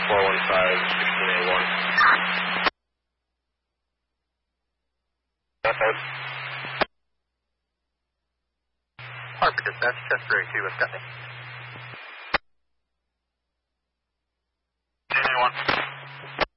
415, 16A1. Harper Dispatch, Chester 82, what's happening?